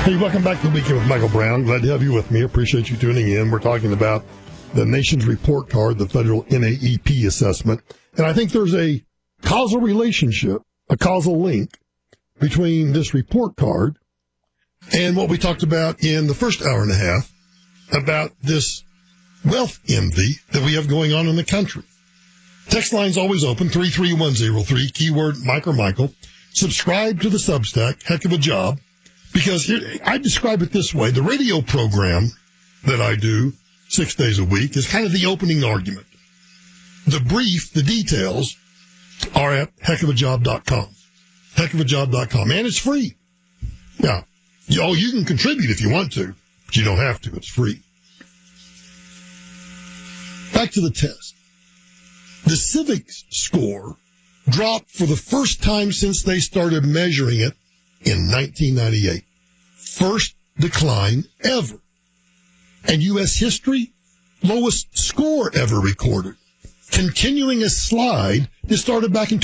Hey, welcome back to the Weekend with Michael Brown. Glad to have you with me. Appreciate you tuning in. We're talking about the nation's report card, the federal NAEP assessment. And I think there's a causal relationship, a causal link between this report card and what we talked about in the first hour and a half about this wealth envy that we have going on in the country. Text line's always open, 33103, keyword Mike or Michael. Subscribe to the Substack, heck of a job. Because here, I describe it this way. The radio program that I do 6 days a week is kind of the opening argument. The brief, the details, are at heckofajob.com. Heckofajob.com. And it's free. Now, you can contribute if you want to, but you don't have to. It's free. Back to the test. The civics score dropped for the first time since they started measuring it in 1998. First decline ever. And U.S. history, lowest score ever recorded. Continuing a slide that started back in